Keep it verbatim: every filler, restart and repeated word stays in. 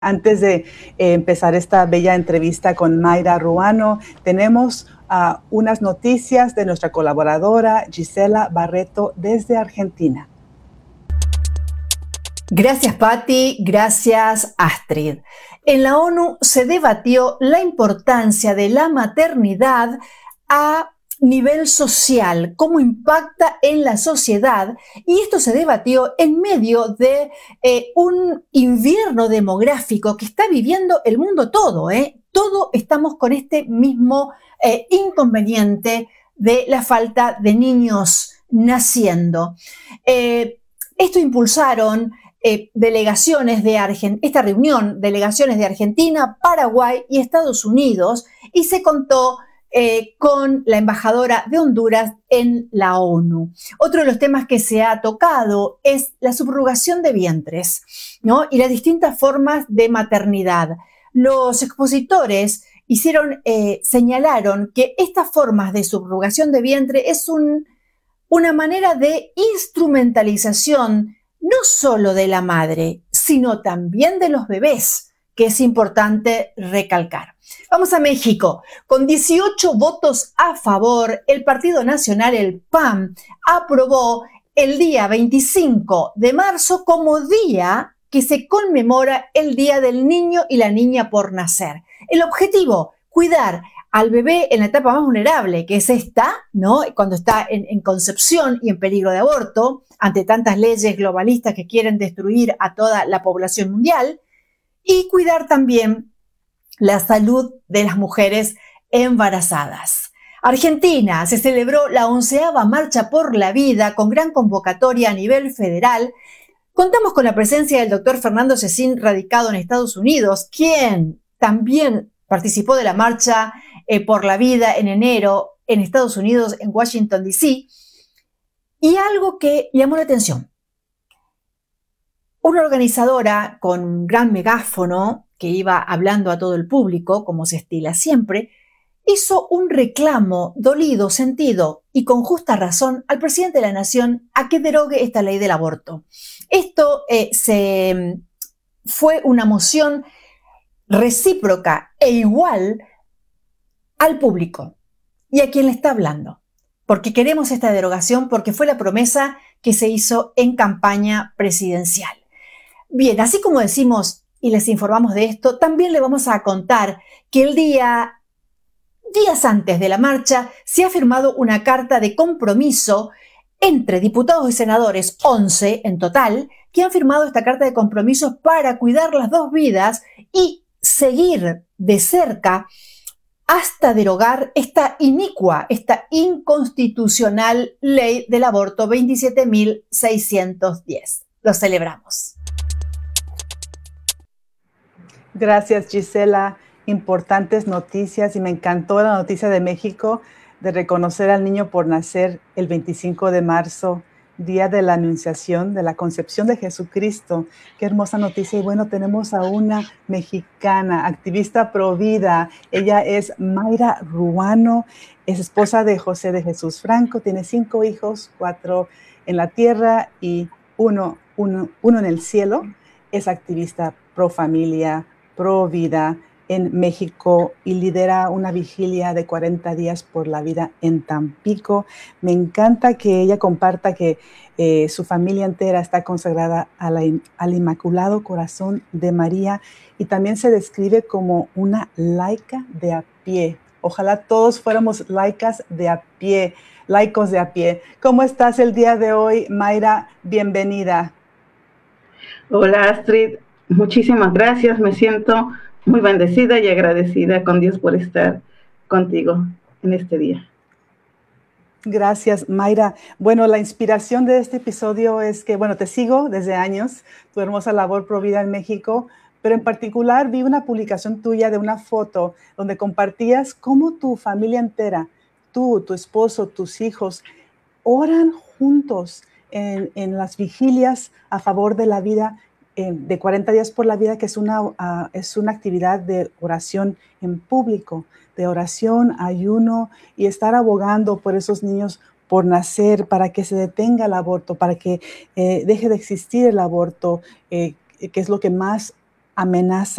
Antes de eh, empezar esta bella entrevista con Mayra Ruano, tenemos uh, unas noticias de nuestra colaboradora Gisela Barreto desde Argentina. Gracias, Patti. Gracias, Astrid. En la ONU se debatió la importancia de la maternidad a nivel social, cómo impacta en la sociedad, y esto se debatió en medio de eh, un invierno demográfico que está viviendo el mundo todo, ¿eh? Todo estamos con este mismo eh, inconveniente de la falta de niños naciendo. Eh, esto impulsaron eh, delegaciones de Argentina, esta reunión, delegaciones de Argentina, Paraguay y Estados Unidos, y se contó Eh, con la embajadora de Honduras en la ONU. Otro de los temas que se ha tocado es la subrogación de vientres, ¿no? Y las distintas formas de maternidad. Los expositores hicieron, eh, señalaron que estas formas de subrogación de vientre es un, una manera de instrumentalización no solo de la madre, sino también de los bebés, que es importante recalcar. Vamos a México. Con dieciocho votos a favor, el Partido Nacional, el P A N, aprobó el día veinticinco de marzo como día que se conmemora el Día del Niño y la Niña por nacer. El objetivo, cuidar al bebé en la etapa más vulnerable, que es esta, ¿no? Cuando está en, en concepción y en peligro de aborto, ante tantas leyes globalistas que quieren destruir a toda la población mundial, y cuidar también la salud de las mujeres embarazadas. Argentina, se celebró la onceava Marcha por la Vida con gran convocatoria a nivel federal. Contamos con la presencia del doctor Fernando Cecín, radicado en Estados Unidos, quien también participó de la Marcha eh, por la Vida en enero en Estados Unidos, en Washington, D C. Y algo que llamó la atención. Una organizadora con un gran megáfono que iba hablando a todo el público, como se estila siempre, hizo un reclamo dolido, sentido y con justa razón al presidente de la Nación a que derogue esta ley del aborto. Esto eh, se, fue una moción recíproca e igual al público y a quien le está hablando, porque queremos esta derogación, porque fue la promesa que se hizo en campaña presidencial. Bien, así como decimos y les informamos de esto, también le vamos a contar que el día, días antes de la marcha, se ha firmado una carta de compromiso entre diputados y senadores, once en total, que han firmado esta carta de compromiso para cuidar las dos vidas y seguir de cerca hasta derogar esta inicua, esta inconstitucional ley del aborto veintisiete mil seiscientos diez. Lo celebramos. Gracias, Gisela. Importantes noticias, y me encantó la noticia de México de reconocer al niño por nacer el veinticinco de marzo, Día de la Anunciación, de la Concepción de Jesucristo. Qué hermosa noticia. Y bueno, tenemos a una mexicana, activista pro vida. Ella es Mayra Ruano, es esposa de José de Jesús Franco, tiene cinco hijos, cuatro en la tierra y uno, uno, uno en el cielo. Es activista pro familia, pro vida en México y lidera una vigilia de cuarenta días por la vida en Tampico. Me encanta que ella comparta que eh, su familia entera está consagrada a la, al Inmaculado Corazón de María, y también se describe como una laica de a pie. Ojalá todos fuéramos laicas de a pie, laicos de a pie. ¿Cómo estás el día de hoy, Mayra? Bienvenida. Hola, Astrid. Muchísimas gracias. Me siento muy bendecida y agradecida con Dios por estar contigo en este día. Gracias, Mayra. Bueno, la inspiración de este episodio es que, bueno, te sigo desde años, tu hermosa labor pro vida en México, pero en particular vi una publicación tuya de una foto donde compartías cómo tu familia entera, tú, tu esposo, tus hijos, oran juntos en, en las vigilias a favor de la vida, eh, de cuarenta días por la vida, que es una, uh, es una actividad de oración en público, de oración, ayuno y estar abogando por esos niños por nacer, para que se detenga el aborto, para que eh, deje de existir el aborto, eh, que es lo que más amenaza